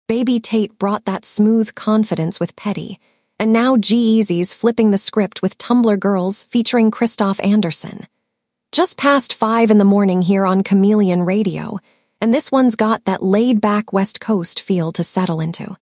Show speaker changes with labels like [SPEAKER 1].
[SPEAKER 1] Baby Tate brought that smooth confidence with Petty, and now G-Eazy's flipping the script with Tumblr Girls featuring Kristoff Anderson. Just past 5 in the morning here on Chameleon Radio, and this one's got that laid-back West Coast feel to settle into.